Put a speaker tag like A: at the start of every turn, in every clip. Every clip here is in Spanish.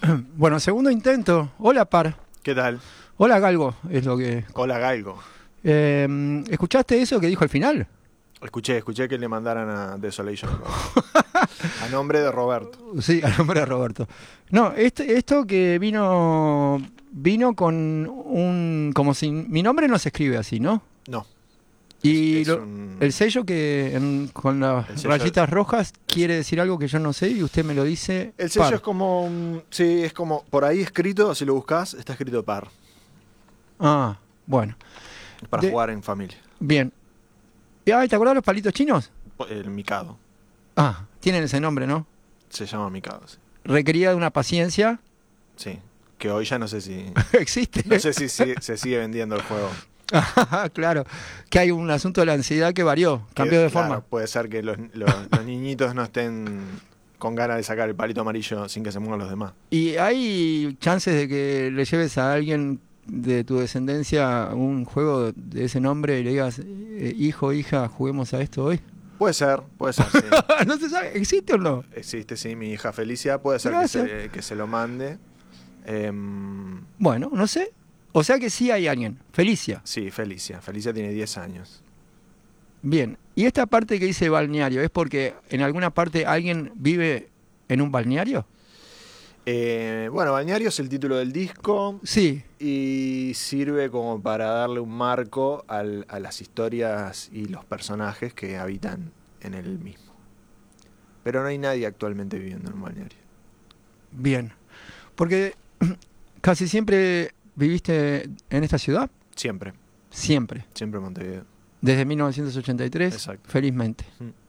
A: Bueno, segundo intento. Hola, Par.
B: ¿Qué tal?
A: Hola, Galgo, es lo que...
B: Hola, Galgo.
A: ¿Escuchaste eso que dijo al final?
B: Escuché que le mandaran a Desolation a nombre de Roberto.
A: Sí, al nombre de Roberto. No, esto que vino con un... Como si... Mi nombre no se escribe así, ¿no?
B: No.
A: Y
B: es
A: el sello que con las
B: sello,
A: rayitas rojas quiere decir algo que yo no sé y usted me lo dice.
B: El sello
A: Par.
B: es como... Sí, es como... Por ahí escrito, si lo buscas, está escrito par.
A: Ah, bueno.
B: Para jugar en familia.
A: Bien. ¿Te acordás de los palitos chinos?
B: El Mikado.
A: Ah, tienen ese nombre, ¿no?
B: Se llama Mikado, sí.
A: Requería de una paciencia.
B: Sí. Que hoy ya no sé si...
A: Existe.
B: No sé si se sigue vendiendo el juego.
A: Claro, que hay un asunto de la ansiedad que varió, cambió de
B: Claro,
A: forma.
B: puede ser que los niñitos no estén con ganas de sacar el palito amarillo sin que se muevan los demás.
A: ¿Y hay chances de que le lleves a alguien de tu descendencia un juego de ese nombre y le digas, hijo, hija, juguemos a esto hoy?
B: Puede ser, sí.
A: No se sabe, ¿existe o no?
B: Existe, sí, mi hija Felicia, puede ser que se lo mande.
A: Bueno, no sé. O sea que sí hay alguien. Felicia.
B: Sí, Felicia. Felicia tiene 10 años.
A: Bien. ¿Y esta parte que dice balneario es porque en alguna parte alguien vive en un balneario?
B: Bueno, Balneario es el título del disco.
A: Sí.
B: Y sirve como para darle un marco a las historias y los personajes que habitan en el mismo. Pero no hay nadie actualmente viviendo en un balneario.
A: Bien. Porque casi siempre viviste en esta ciudad.
B: Siempre.
A: Siempre.
B: Siempre en Montevideo.
A: Desde 1983.
B: Exacto.
A: Felizmente.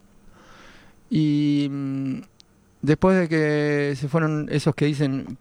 A: Y después de que se fueron esos que dicen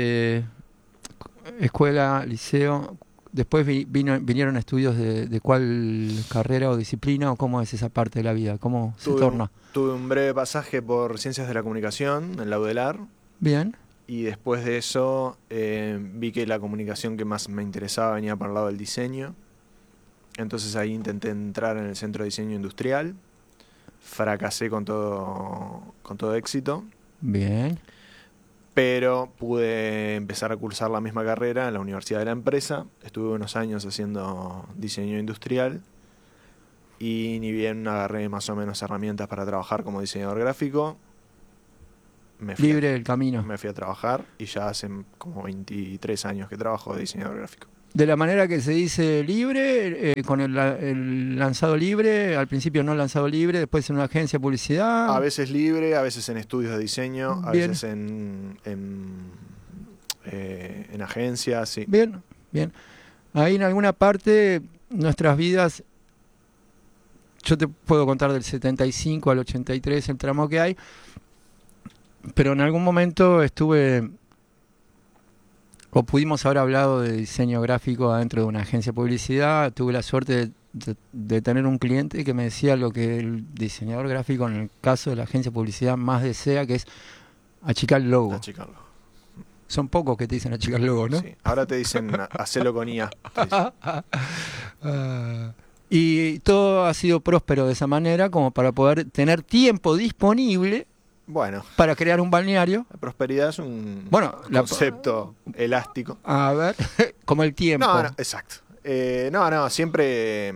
A: escuela, liceo, después vinieron estudios de cuál carrera o disciplina o cómo es esa parte de la vida, cómo se torna.
B: Tuve un breve pasaje por Ciencias de la Comunicación en la UDELAR.
A: Bien.
B: Y después de eso vi que la comunicación que más me interesaba venía por el lado del diseño. Entonces ahí intenté entrar en el Centro de Diseño Industrial. Fracasé con todo éxito.
A: Bien.
B: Pero pude empezar a cursar la misma carrera en la Universidad de la Empresa. Estuve unos años haciendo diseño industrial. Y ni bien agarré más o menos herramientas para trabajar como diseñador gráfico,
A: libre del camino.
B: Me fui a trabajar y ya hace como 23 años que trabajo de diseñador gráfico.
A: De la manera que se dice libre, con el lanzado libre, al principio no lanzado libre, después en una agencia de publicidad.
B: A veces libre, a veces en estudios de diseño, a
A: bien.
B: veces en agencias, sí.
A: Bien, bien. Ahí en alguna parte nuestras vidas, yo te puedo contar del 75 al 83 el tramo que hay, pero en algún momento estuve, o pudimos haber hablado de diseño gráfico adentro de una agencia de publicidad. Tuve la suerte de tener un cliente que me decía lo que el diseñador gráfico en el caso de la agencia de publicidad más desea, que es achicar el logo.
B: Achicar el logo.
A: Son pocos que te dicen achicar el logo, ¿no?
B: Sí, ahora te dicen hacelo con IA.
A: Y todo ha sido próspero de esa manera como para poder tener tiempo disponible.
B: Bueno,
A: para crear un balneario.
B: La prosperidad es un concepto elástico.
A: A ver, como el tiempo.
B: No, exacto. Siempre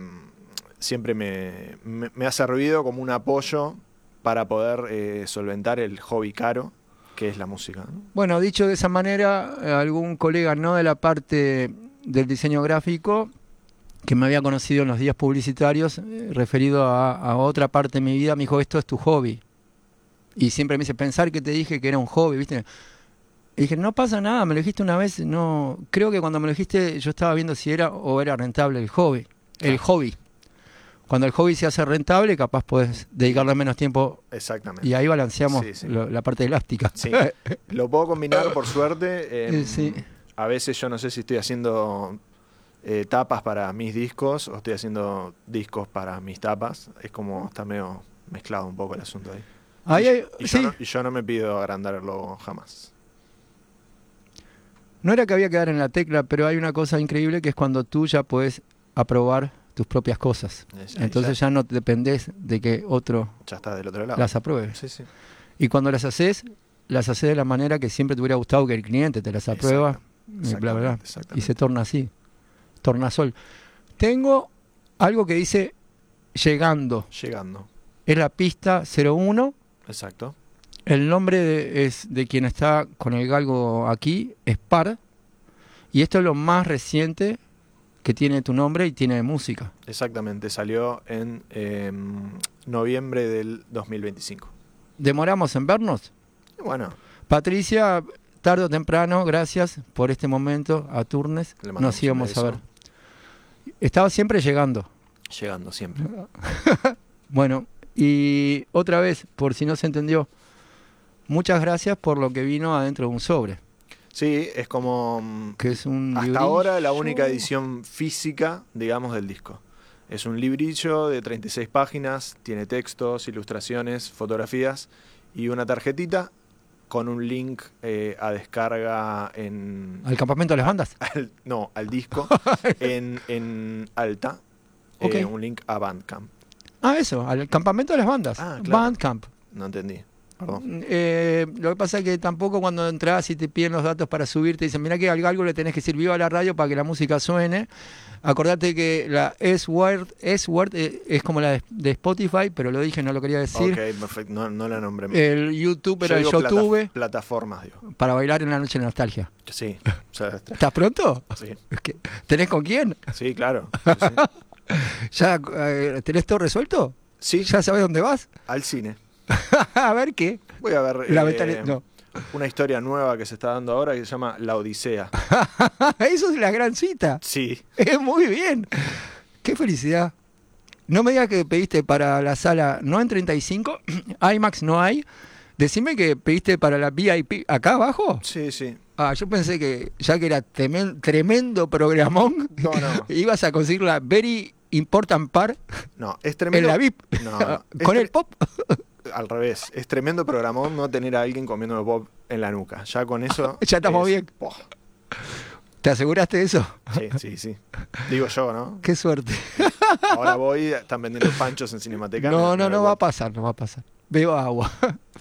B: me ha servido como un apoyo para poder solventar el hobby caro que es la música, ¿no?
A: Bueno, dicho de esa manera, algún colega no de la parte del diseño gráfico que me había conocido en los días publicitarios, referido a otra parte de mi vida, me dijo, esto es tu hobby. Y siempre me dice, pensar que te dije que era un hobby, ¿viste? Y dije, no pasa nada, me lo dijiste una vez, no, creo que cuando me lo dijiste yo estaba viendo si era o era rentable el hobby. El hobby. Cuando el hobby se hace rentable, capaz podés dedicarle menos tiempo.
B: Exactamente.
A: Y ahí balanceamos la parte elástica.
B: Sí. Lo puedo combinar, por suerte.
A: Sí.
B: A veces yo no sé si estoy haciendo tapas para mis discos o estoy haciendo discos para mis tapas. Es como está medio mezclado un poco el asunto ahí. Y yo no me pido agrandar el logo jamás.
A: No era que había que dar en la tecla, pero hay una cosa increíble que es cuando tú ya puedes aprobar tus propias cosas. Entonces ya no dependés de que otro
B: ya está del otro lado.
A: las apruebe.
B: Sí.
A: Y cuando las haces, las haces de la manera que siempre te hubiera gustado que el cliente te las aprueba, bla, bla, bla, y se torna así, tornasol. Tengo algo que dice llegando. Es la pista 01.
B: Exacto.
A: El nombre es de quien está con el galgo aquí, es Par. Y esto es lo más reciente que tiene tu nombre y tiene música.
B: Exactamente, salió en noviembre del 2025.
A: ¿Demoramos en vernos?
B: Bueno.
A: Patricia, tarde o temprano, gracias por este momento a Turnes. Nos íbamos a ver. Estaba siempre llegando.
B: Llegando, siempre.
A: Bueno, y otra vez, por si no se entendió, muchas gracias por lo que vino adentro de un sobre.
B: Sí, es como...
A: Que es un
B: hasta
A: librillo.
B: Ahora la única edición física, digamos, del disco. Es un librillo de 36 páginas, tiene textos, ilustraciones, fotografías y una tarjetita con un link a descarga en...
A: ¿Al campamento de las bandas?
B: No, al disco en Alta.
A: Okay.
B: Un link a Bandcamp.
A: Ah, eso, al campamento de las bandas.
B: Ah, claro.
A: Bandcamp.
B: No entendí. Perdón.
A: Lo que pasa es que tampoco cuando entras y te piden los datos para subir, te dicen, mirá que algo le tenés que decir viva la radio para que la música suene. Acordate que la S-Word es como la de Spotify, pero lo dije, no lo quería decir.
B: Ok, perfecto, no la nombré.
A: El YouTube era el YouTube.
B: Plataformas, digo.
A: Para bailar en la noche de nostalgia.
B: Sí. O sea,
A: ¿Estás pronto?
B: Sí.
A: ¿Tenés con quién?
B: Sí, claro. Sí.
A: ¿Ya tenés todo resuelto?
B: Sí.
A: ¿Ya sabés dónde vas?
B: Al cine.
A: A ver qué.
B: Voy a ver
A: no.
B: una historia nueva que se está dando ahora que se llama La Odisea.
A: Eso es la gran cita.
B: Sí.
A: Muy bien. Qué felicidad. No me digas que pediste para la sala, no en 35, IMAX no hay. Decime que pediste para la VIP acá abajo.
B: Sí, sí.
A: Ah, yo pensé que ya que era tremendo programón,
B: no.
A: ibas a conseguir la Very Important Part.
B: No, es tremendo.
A: En la VIP.
B: No.
A: Con el pop.
B: Al revés, es tremendo programón no tener a alguien comiendo pop en la nuca. Ya con eso...
A: Ya estamos bien.
B: Oh.
A: ¿Te aseguraste de eso?
B: Sí. Digo yo, ¿no?
A: Qué suerte.
B: Ahora voy, están vendiendo panchos en Cinemateca.
A: No va a pasar, Veo agua.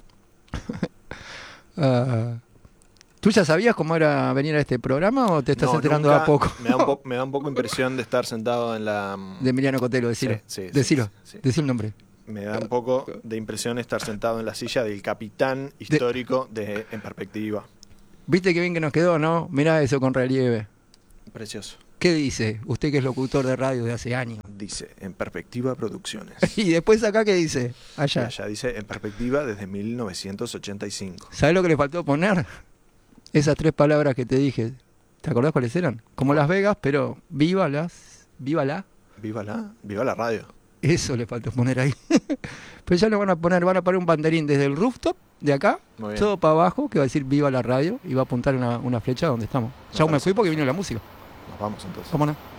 A: ¿Tú ya sabías cómo era venir a este programa o te estás enterando
B: nunca.
A: a poco?
B: Me da un poco impresión de estar sentado en la...
A: De Emiliano Cotelo, decilo.
B: Sí.
A: Decí el nombre.
B: Me da un poco de impresión estar sentado en la silla del capitán histórico de En Perspectiva.
A: ¿Viste qué bien que nos quedó, no? Mirá eso con relieve.
B: Precioso.
A: ¿Qué dice? Usted que es locutor de radio de hace años.
B: Dice En Perspectiva Producciones.
A: Y después acá, ¿qué dice? Allá.
B: Y allá dice En Perspectiva desde 1985.
A: ¿Sabés lo que le faltó poner? Esas 3 palabras que te dije. ¿Te acordás cuáles eran? Como Las Vegas, pero viva la
B: radio.
A: Eso le faltó poner ahí. Pero ya lo van a poner un banderín desde el rooftop de acá, todo para abajo, que va a decir viva la radio y va a apuntar una flecha donde estamos. Ya me fui porque vino la música.
B: Nos vamos entonces.
A: ¿Cómo no?